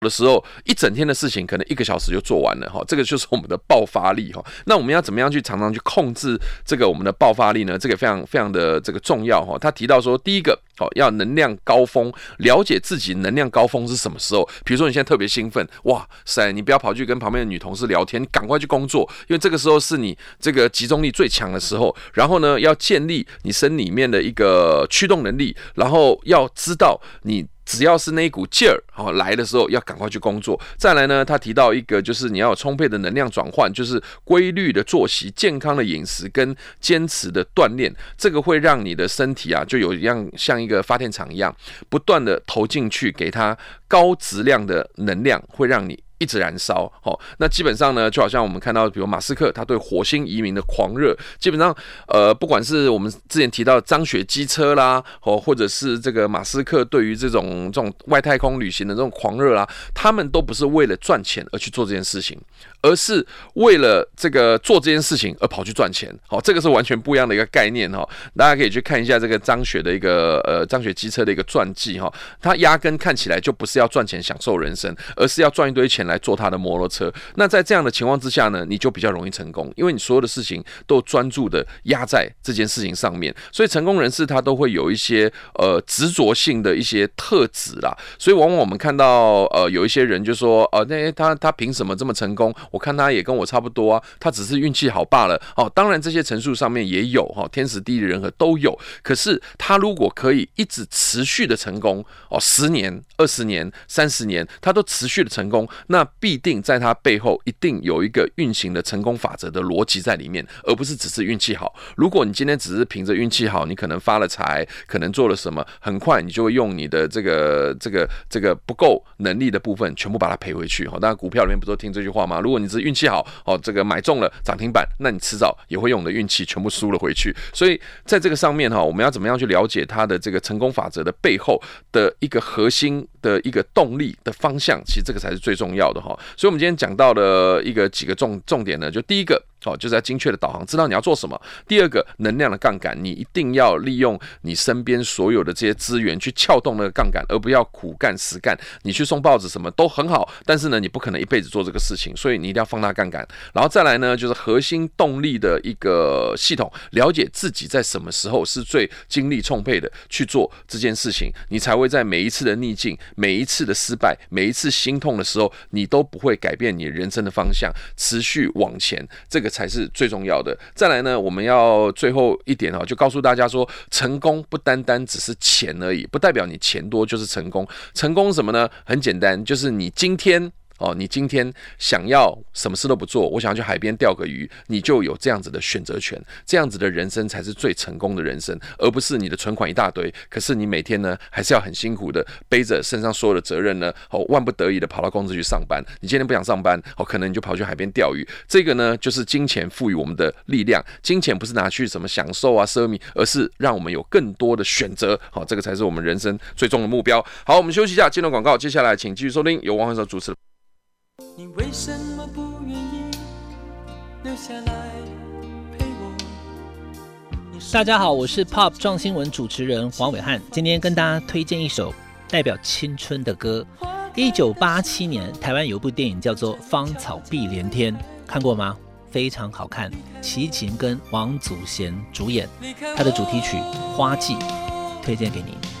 的时候，一整天的事情可能1个小时就做完了哈，这个就是我们的爆发力哈。那我们要怎么样去常常去控制这个我们的爆发力呢？这个非常非常的这个重要哈。他提到说，第一个要能量高峰，了解自己能量高峰是什么时候。比如说你现在特别兴奋，哇塞，你不要跑去跟旁边的女同事聊天，你赶快去工作，因为这个时候是你这个集中力最强的时候。然后呢，要建立你身里面的一个驱动能力，然后要知道你只要是那一股劲儿来的时候，要赶快去工作。再来呢，他提到一个就是你要有充沛的能量转换，就是规律的作息、健康的饮食跟坚持的锻炼，这个会让你的身体就有一样像一个发电厂一样，不断的投进去，给它高质量的能量，会让你一直燃烧。那基本上呢，就好像我们看到，比如马斯克他对火星移民的狂热，基本上不管是我们之前提到的张雪机车啦，或者是这个马斯克对于这种外太空旅行的这种狂热啦，他们都不是为了赚钱而去做这件事情，而是为了这个做这件事情而跑去赚钱。这个是完全不一样的一个概念。大家可以去看一下这个张雪的一个张雪机车的一个传记。他压根看起来就不是要赚钱享受人生，而是要赚一堆钱来坐他的摩托车。那在这样的情况之下呢，你就比较容易成功，因为你所有的事情都专注的压在这件事情上面。所以成功人士他都会有一些执着性的一些特质啦。所以往往我们看到有一些人就说他凭什么这么成功？我看他也跟我差不多啊，他只是运气好罢了。当然这些陈述上面也有天时地利人和都有，可是他如果可以一直持续的成功10年、20年、30年，他都持续的成功，那必定在他背后一定有一个运行的成功法则的逻辑在里面，而不是只是运气好。如果你今天只是凭着运气好，你可能发了财，可能做了什么，很快你就会用你的这个不够能力的部分全部把它赔回去。当然股票里面不是都听这句话吗？如果你只是运气好这个买中了涨停板，那你迟早也会用你的运气全部输了回去。所以在这个上面我们要怎么样去了解它的这个成功法则的背后的一个核心的一个动力的方向，其实这个才是最重要的。所以我们今天讲到的几个重点呢，就第一个就是要精确的导航，知道你要做什么。第二个，能量的杠杆，你一定要利用你身边所有的这些资源去撬动那个杠杆，而不要苦干实干。你去送报纸什么都很好，但是呢，你不可能一辈子做这个事情，所以你一定要放大杠杆。然后再来呢，就是核心动力的一个系统，了解自己在什么时候是最精力充沛的去做这件事情，你才会在每一次的逆境、每一次的失败、每一次心痛的时候，你都不会改变你人生的方向，持续往前。这个才是最重要的。再来呢，我们要最后一点就告诉大家说，成功不单单只是钱而已，不代表你钱多就是成功。成功什么呢？很简单，就是你今天想要什么事都不做，我想要去海边钓个鱼，你就有这样子的选择权，这样子的人生才是最成功的人生，而不是你的存款一大堆，可是你每天呢还是要很辛苦的背着身上所有的责任呢，万不得已的跑到公司去上班。你今天不想上班，可能你就跑去海边钓鱼。这个呢就是金钱赋予我们的力量，金钱不是拿去什么享受啊奢靡，而是让我们有更多的选择。这个才是我们人生最终的目标。好，我们休息一下，进入广告，接下来请继续收听由王慧哲主持的。 你为什么不愿意留下来陪我？ 大家好，我是 Pop 壮新闻主持人黄伟汉，今天跟大家推荐一首代表青春的歌。1987年，台湾有部电影叫做《芳草碧连天》，看过吗？非常好看，齐秦跟王祖贤主演，他的主题曲《花季》推荐给你。